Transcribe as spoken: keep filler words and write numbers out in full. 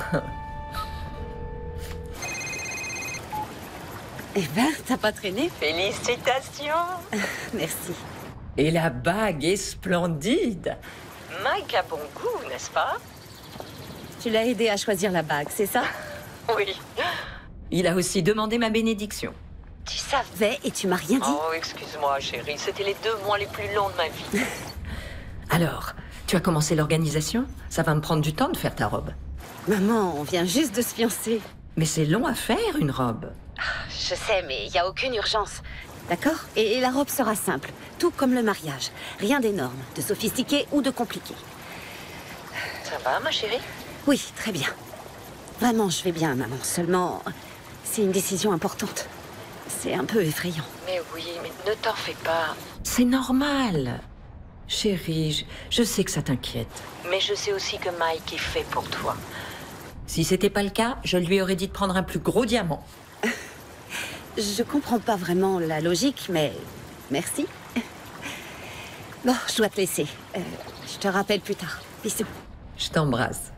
Eh ben, t'as pas traîné? Félicitations. Merci. Et la bague est splendide. Mike a bon goût, n'est-ce pas? Tu l'as aidé à choisir la bague, c'est ça? Oui. Il a aussi demandé ma bénédiction. Tu savais et tu m'as rien dit? Oh, excuse-moi, chérie. C'était les deux mois les plus longs de ma vie. Alors, tu as commencé l'organisation? Ça va me prendre du temps de faire ta robe. Maman, on vient juste de se fiancer. Mais c'est long à faire, une robe. Je sais, mais il n'y a aucune urgence. D'accord? et, et la robe sera simple, tout comme le mariage. Rien d'énorme, de sophistiqué ou de compliqué. Ça va, ma chérie? Oui, très bien. Vraiment, je vais bien, maman. Seulement, c'est une décision importante. C'est un peu effrayant. Mais oui, mais ne t'en fais pas. C'est normal. Chérie, je, je sais que ça t'inquiète. Mais je sais aussi que Mike est fait pour toi. Si c'était pas le cas, je lui aurais dit de prendre un plus gros diamant. Je comprends pas vraiment la logique, mais merci. Bon, je dois te laisser. Euh, je te rappelle plus tard. Bisous. Je t'embrasse.